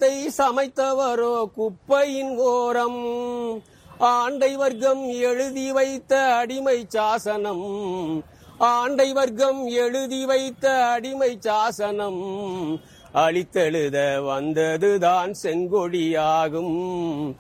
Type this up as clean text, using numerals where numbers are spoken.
அன்னத்தை சமைத்தவரோ குப்பையின் ஓரம். ஆண்டை வர்க்கம் எழுதி வைத்த அடிமை சாசனம், ஆண்டை வர்க்கம் எழுதி வைத்த அடிமை சாசனம் அழித்தெழுத வந்ததுதான் செங்கொடியாகும்.